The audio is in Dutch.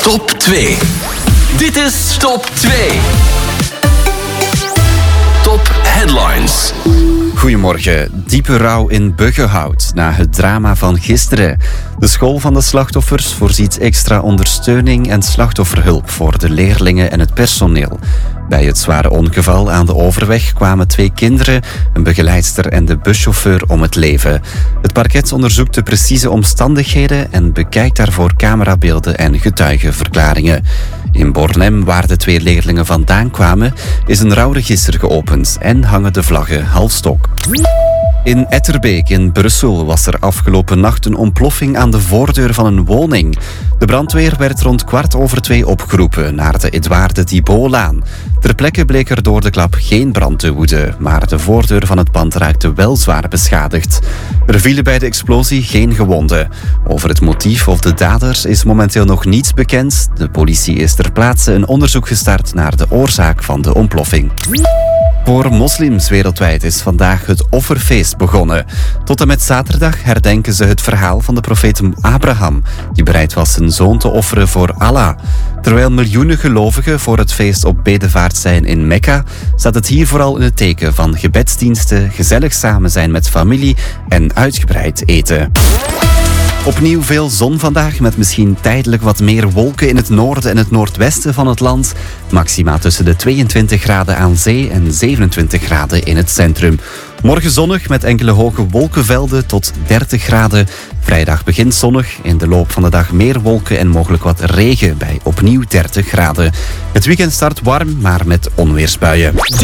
Top 2. Dit is Top 2. Top Headlines. Goedemorgen. Diepe rouw in Buggenhout na het drama van gisteren. De school van de slachtoffers voorziet extra ondersteuning en slachtofferhulp voor de leerlingen en het personeel. Bij het zware ongeval aan de overweg kwamen 2 kinderen, een begeleidster en de buschauffeur om het leven. Het parket onderzoekt de precieze omstandigheden en bekijkt daarvoor camerabeelden en getuigenverklaringen. In Bornem, waar de 2 leerlingen vandaan kwamen, is een rouwregister geopend en hangen de vlaggen halfstok. In Etterbeek in Brussel was er afgelopen nacht een ontploffing aan de voordeur van een woning. De brandweer werd rond 2:15 opgeroepen naar de Edouard Thibault-laan. Ter plekke bleek er door de klap geen brand te woeden, maar de voordeur van het pand raakte wel zwaar beschadigd. Er vielen bij de explosie geen gewonden. Over het motief of de daders is momenteel nog niets bekend. De politie is ter plaatse een onderzoek gestart naar de oorzaak van de ontploffing. Voor moslims wereldwijd is vandaag het offerfeest begonnen. Tot en met zaterdag herdenken ze het verhaal van de profeet Abraham, die bereid was zijn zoon te offeren voor Allah. Terwijl miljoenen gelovigen voor het feest op bedevaart zijn in Mekka, staat het hier vooral in het teken van gebedsdiensten, gezellig samen zijn met familie en uitgebreid eten. Opnieuw veel zon vandaag, met misschien tijdelijk wat meer wolken in het noorden en het noordwesten van het land. Maxima tussen de 22 graden aan zee en 27 graden in het centrum. Morgen zonnig met enkele hoge wolkenvelden tot 30 graden. Vrijdag begint zonnig, in de loop van de dag meer wolken en mogelijk wat regen bij opnieuw 30 graden. Het weekend start warm, maar met onweersbuien.